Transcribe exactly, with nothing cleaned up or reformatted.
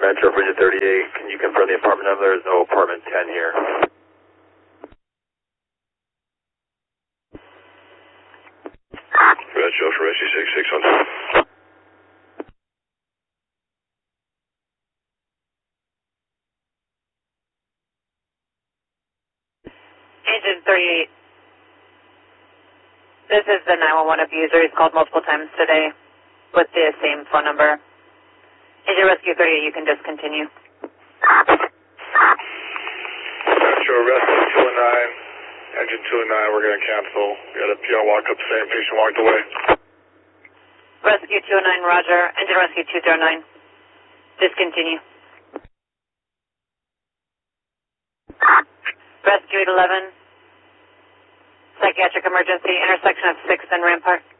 Metro for Engine thirty-eight. Can you confirm the apartment number? There's no apartment ten here. Metro for S C six six one. Engine thirty-eight. This is the nine one one abuser. He's called multiple times today with the same phone number. Engine Rescue thirty-eight, you can discontinue. Metro Rescue two oh nine, Engine two oh nine, we're going to cancel. We had a P R walk up saying patient walked away. Rescue two oh nine, roger. Engine Rescue two oh nine, discontinue. Rescue eight eleven, psychiatric emergency, intersection of sixth and Rampart.